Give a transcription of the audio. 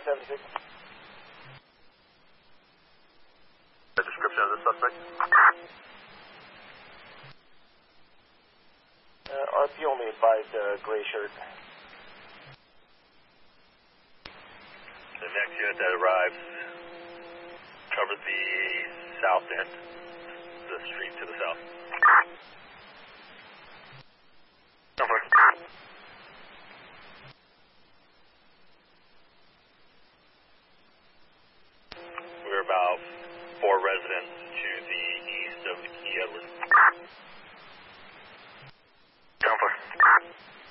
576. The description of the suspect? RP only advised gray shirt. The next unit that arrives covers the south end, the street to the south. Over. We're about 4 residents to the east of Key Edwards.